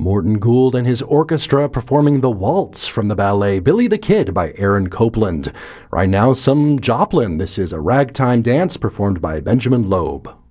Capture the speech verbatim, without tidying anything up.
Morton Gould and his orchestra performing the waltz from the ballet Billy the Kid by Aaron Copland. Right now, some Joplin. This is a ragtime dance performed by Benjamin Loeb.